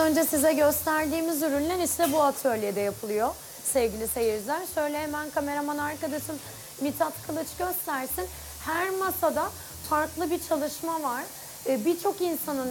Önce size gösterdiğimiz ürünler işte bu atölyede yapılıyor sevgili seyirciler. Şöyle hemen kameraman arkadaşım Mithat Kılıç göstersin. Her masada farklı bir çalışma var. Birçok insanın